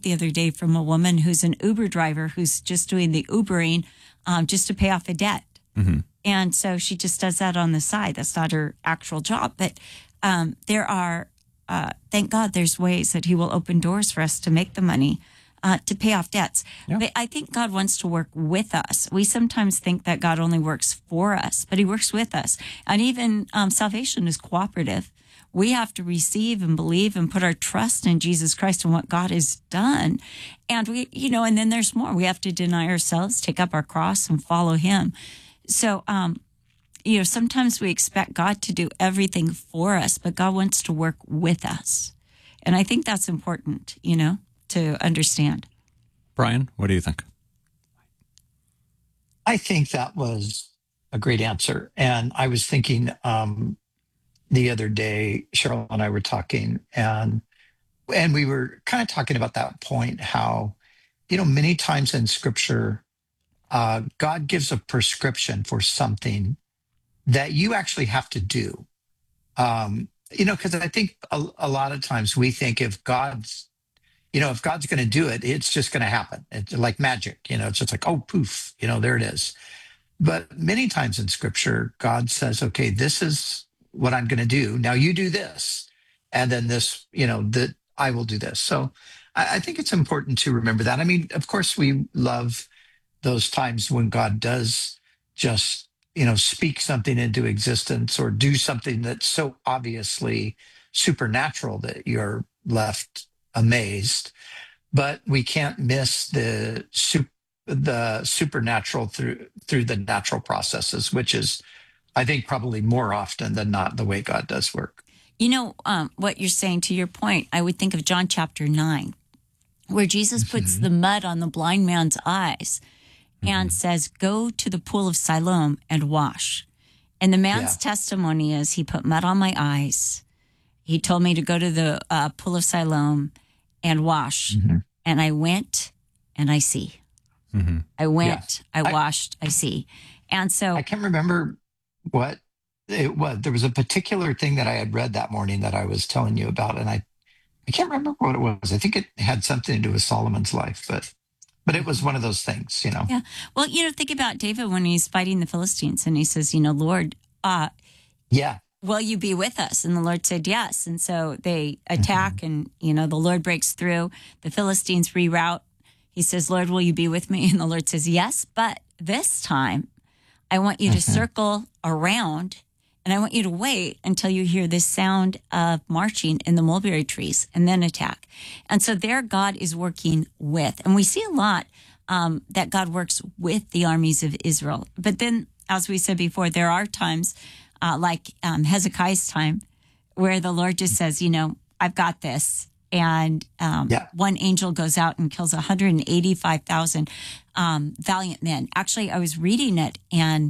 the other day from a woman who's an Uber driver who's just doing the Ubering just to pay off a debt. Mm-hmm. And so she just does that on the side. That's not her actual job. But there are, thank God, there's ways that he will open doors for us to make the money to pay off debts. Yeah. But I think God wants to work with us. We sometimes think that God only works for us, but he works with us. And even salvation is cooperative. We have to receive and believe and put our trust in Jesus Christ and what God has done. And we, and then there's more. We have to deny ourselves, take up our cross and follow him. So, sometimes we expect God to do everything for us, but God wants to work with us. And I think that's important, to understand. Brian, what do you think? I think that was a great answer. And I was thinking the other day, Cheryl and I were talking, and we were kind of talking about that point, how, many times in Scripture, God gives a prescription for something that you actually have to do. Because I think a lot of times we think if God's going to do it, it's just going to happen. It's like magic, it's just like, oh, poof, there it is. But many times in Scripture, God says, okay, this is what I'm going to do. Now you do this. And then this, that I will do this. So I think it's important to remember that. I mean, of course, we love those times when God does just, speak something into existence or do something that's so obviously supernatural that you're left amazed. But we can't miss the supernatural through the natural processes, which is, I think, probably more often than not the way God does work. What you're saying, to your point, I would think of John chapter 9, where Jesus puts the mud on the blind man's eyes and says, go to the pool of Siloam and wash. And the man's testimony is, he put mud on my eyes. He told me to go to the pool of Siloam and wash. And I went and I see. I went, I washed, I see. And so I can't remember what it was. There was a particular thing that I had read that morning that I was telling you about, and I can't remember what it was. I think it had something to do with Solomon's life, but it was one of those things, Yeah. Well, think about David when he's fighting the Philistines and he says, Lord, will you be with us? And the Lord said, yes. And so they attack and, the Lord breaks through. The Philistines reroute. He says, Lord, will you be with me? And the Lord says, yes, but this time I want you to circle around and I want you to wait until you hear the sound of marching in the mulberry trees and then attack. And so there God is working with. And we see a lot that God works with the armies of Israel. But then, as we said before, there are times like Hezekiah's time where the Lord just says, I've got this. And one angel goes out and kills 185,000 valiant men. Actually, I was reading it and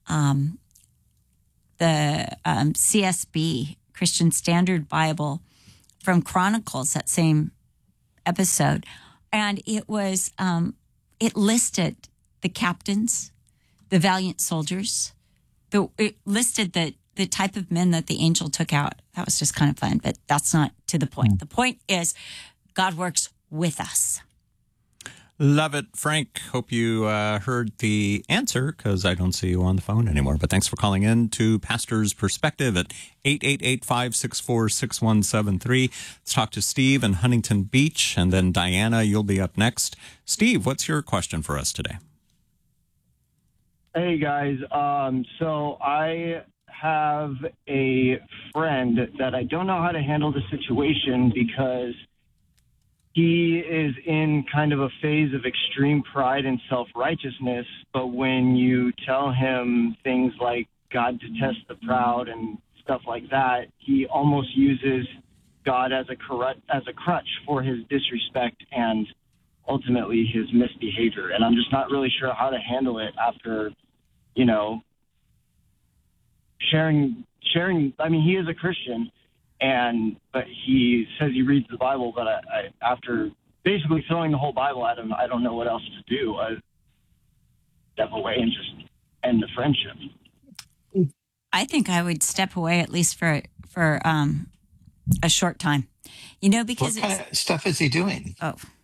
the CSB, Christian Standard Bible, from Chronicles, that same episode. And it was, it listed the captains, the valiant soldiers. It listed the type of men that the angel took out. That was just kind of fun, but that's not to the point. The point is God works with us. Love it, Frank. Hope you heard the answer, because I don't see you on the phone anymore. But thanks for calling in to Pastor's Perspective at 888-564-6173. Let's talk to Steve in Huntington Beach, and then Diana, you'll be up next. Steve, what's your question for us today? Hey, guys. So I have a friend that I don't know how to handle the situation because he is in kind of a phase of extreme pride and self-righteousness, but when you tell him things like God detests the proud and stuff like that, he almost uses God as a crutch for his disrespect and ultimately his misbehavior. And I'm just not really sure how to handle it after, sharing. I mean, he is a Christian, but he says he reads the Bible, but I after basically throwing the whole Bible at him, I don't know what else to do. I step away and just end the friendship. I think I would step away at least for a short time, because what kind of stuff is he doing? Oh,